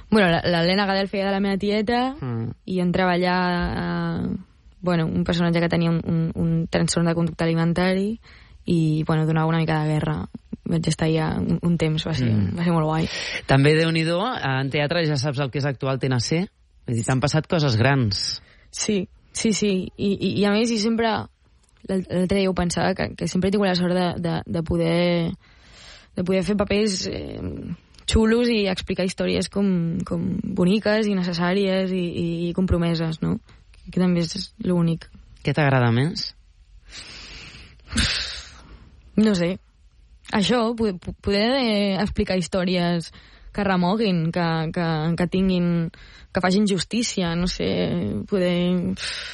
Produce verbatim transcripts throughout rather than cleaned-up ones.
Bueno, l'Helena Gadel feia de la meva tieta mm. i en treballar eh, bueno, un personatge que tenia un, un, un trastorn de conducta alimentari i bueno, donava una mica de guerra. Vaig estar allà un, un temps, va ser, mm. va ser molt guai. També, Déu-n'hi-do, en teatre ja saps el que és actual T N C? Vull dir, t'han passat coses grans. Sí, sí, sí. I, i, i a més, i sempre, l'altre dia ho pensava, que, que sempre he tingut la sort de, de, de poder de poder fer papers eh, xulos i explicar històries com, com boniques i necessàries i, i compromeses, no? Que també és l'únic. Què t'agrada més? No sé. Això, poder, poder eh, explicar històries que remoguin, que, que, que tinguin, que facin justícia, no sé, poder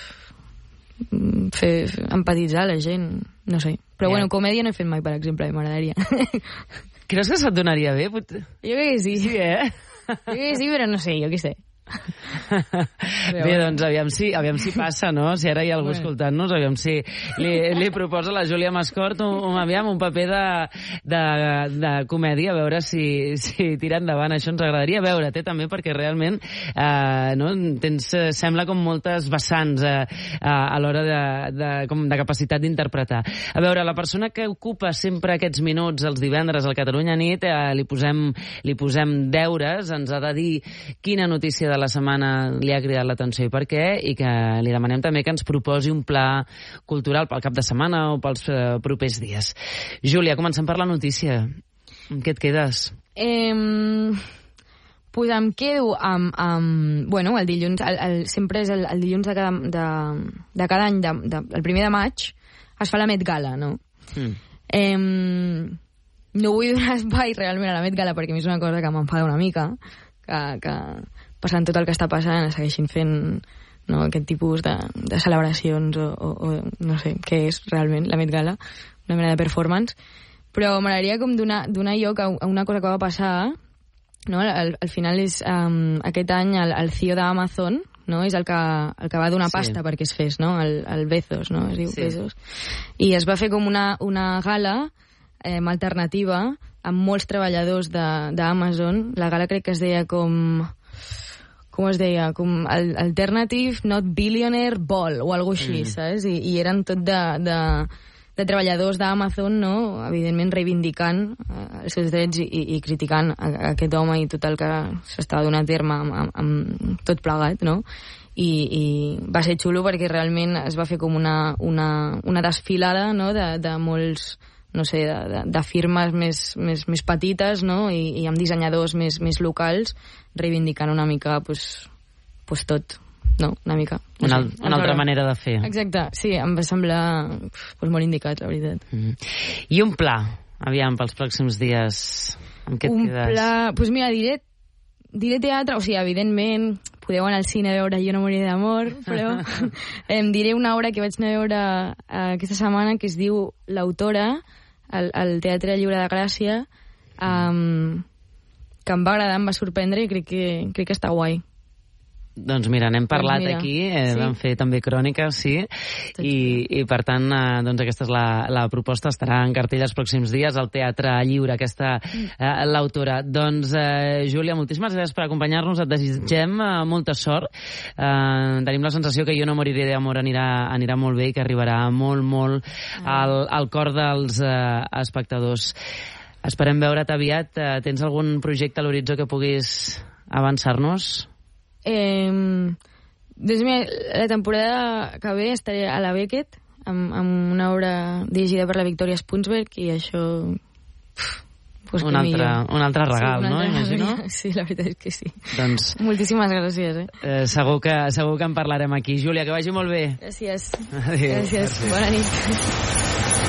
fer, fer empatitzar la gent, no sé. Però yeah. bueno, comèdia no he fet mai, per exemple, m'agradaria. Creus que se't donaria bé? Pot... Jo crec que sí. Sí, eh? Jo crec que sí, però no sé, jo què sé. Bé, doncs aviam si, aviam si passa, no? Si ara hi ha algú bueno. escoltant-nos, aviam si li, li proposa la Júlia Mascort un, un, aviam, un paper de, de, de comèdia, a veure si, si tira endavant. Això ens agradaria veure, té també, perquè realment eh, no? tens, sembla com moltes vessants eh, a l'hora de, de, com de capacitat d'interpretar. A veure, la persona que ocupa sempre aquests minuts els divendres al Catalunya Nit, eh, li, posem, li posem deures, ens ha de dir quina notícia de la setmana li ha cridat l'atenció i per què, i que li demanem també que ens proposi un pla cultural pel cap de setmana o pels uh, propers dies. Júlia, comencem per la notícia. Amb què et quedes? Eh, pues em quedo amb... amb bueno, el dilluns... El, el, sempre és el, el dilluns de cada, de, de cada any, de, de, el primer de maig, es fa la Met Gala, no? Mm. Eh, no vull donar espai realment a la Met Gala perquè a mi és una cosa que m'enfada una mica, que... que passant tot el que està passant, segueixin fent no, aquest tipus de, de celebracions o, o, o no sé què és realment la Met Gala, una mena de performance, però m'agradaria com donar, donar lloc a una cosa que va passar, no? al, al final és um, aquest any el, el C E O d'Amazon, no? És el que, el que va donar sí. pasta perquè es fes, no? el, el Bezos, no? Es diu sí. Bezos, i es va fer com una, una gala eh, alternativa amb molts treballadors d'Amazon. La gala crec que es deia com... com es deia, com Alternative Not Billionaire Ball o alguna cosa així, mm. saps? I, i eren tot de, de, de treballadors d'Amazon, no? Evidentment reivindicant eh, els seus drets i, i criticant a, a aquest home i tot el que s'estava donant a terme amb, amb, amb tot plegat, no? I, i va ser xulo perquè realment es va fer com una, una, una desfilada, no? de, de molts... no sé, de, de, de firmes més, més, més petites, no? I, i amb dissenyadors més, més locals, reivindicant una mica, pues, pues tot, no? Una mica. No una, sé, una altra veure. manera de fer. Exacte, sí, em va semblar pues, molt indicat, la veritat. Mm-hmm. I un pla, aviam, pels pròxims dies, amb què et un quedes? Un pla, doncs pues mira, diré, diré teatre, o sigui, evidentment, podeu anar al cine a veure Jo no moriré d'amor, però em diré una obra que vaig anar a veure uh, aquesta setmana que es diu L'autora, al, al Teatre Lliure de Gràcia, um, que em va agradar, em va sorprendre i crec que, crec que està guai. Doncs mira, n'hem parlat doncs aquí, eh, sí. Vam fer també cròniques, sí, i, i per tant, eh, doncs aquesta és la, la proposta, estarà en cartell els pròxims dies al Teatre Lliure, aquesta eh, l'autora. Doncs, eh, Júlia, moltíssimes gràcies per acompanyar-nos, et desitgem eh, molta sort. Eh, tenim la sensació que Jo no moriré d'amor anirà, anirà molt bé i que arribarà molt, molt al, al cor dels eh, espectadors. Esperem veure't aviat. Eh, tens algun projecte a l'horitzó que puguis avançar-nos? Eh, doncs mira, la temporada que ve estaré a la Beckett amb, amb una obra dirigida per la Victoria Spunsberg i això pues un, altre, un altre regal, sí, un altre, no? Imagino? Sí, la veritat és que sí. Doncs, moltíssimes gràcies. Eh? Eh, segur, que, segur que en parlarem aquí. Júlia, que vagi molt bé. Gràcies. Adéu. Gràcies. Gràcies. Bona nit.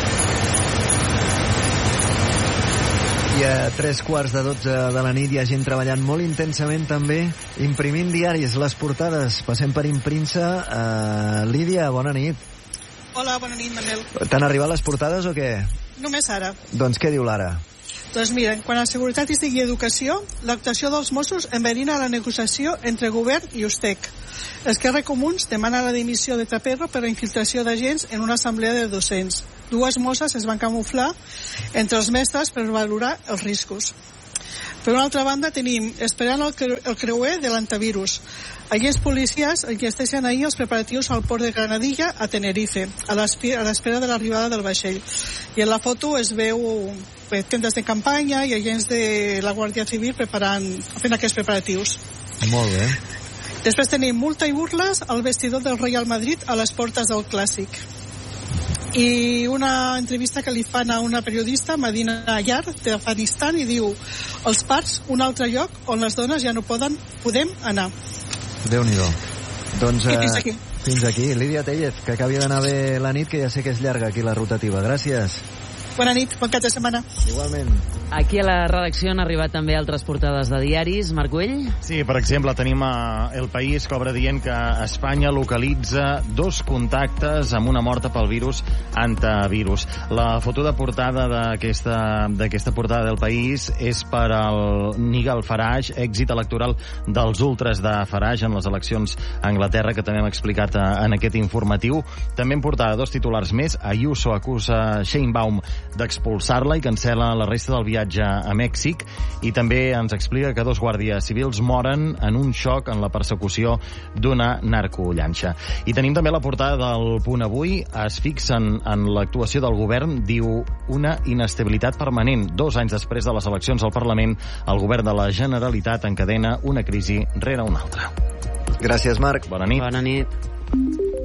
I a tres quarts de dotze de la nit hi ha gent treballant molt intensament també, imprimint diaris, les portades. Passem per Imprintsa. Uh, Lídia, bona nit. Hola, bona nit, Manel. T'han arribat les portades o què? Només ara. Doncs què diu l'Ara? Doncs mira, quan a Seguretat i Educació, l'actuació dels Mossos enverina la negociació entre govern i Ustec. Esquerra Comuns demana la dimissió de Trapero per la infiltració d'agents en una assemblea de docents. Dues mosses es van camuflar entre els mestres per valorar els riscos. Per una altra banda, tenim esperant el, cre el creuer de l'antivirus. Agents policials enllesteixen ahir els preparatius al port de Granadilla, a Tenerife, a l'espera de l'arribada del vaixell. I en la foto es veu bé, tendes de campanya i agents de la Guàrdia Civil preparant, fent aquests preparatius. Molt bé. Després tenim multa i burles al vestidor del Real Madrid a les portes del Clàssic. I una entrevista que li fan a una periodista, Madina Ayar, d'Afganistan, i diu: els parcs, un altre lloc on les dones ja no poden, podem anar. Déu-n'hi-do. Doncs I fins aquí. Fins aquí. Lídia Tellez, que acabi d'anar bé la nit, que ja sé que és llarga aquí la rotativa. Gràcies. Bona nit, bon cap de setmana. Igualment. Aquí a la redacció han arribat també altres portades de diaris. Marc Güell? Sí, per exemple, tenim a El País que obre dient que Espanya localitza dos contactes amb una morta pel virus antivirus. La foto de portada d'aquesta d'aquesta portada del País és per al Nigel Farage, èxit electoral dels ultras de Farage en les eleccions a Anglaterra, que també hem explicat en aquest informatiu. També en portada dos titulars més. Ayuso acusa Sheinbaum d'expulsar-la i cancela la resta del viatge a Mèxic, i també ens explica que dos guàrdies civils moren en un xoc en la persecució d'una narcollanxa. I tenim també la portada del Punt Avui. Es fixen en l'actuació del govern, diu una inestabilitat permanent. Dos anys després de les eleccions al Parlament, el govern de la Generalitat encadena una crisi rere una altra. Gràcies, Marc. Bona nit. Bona nit.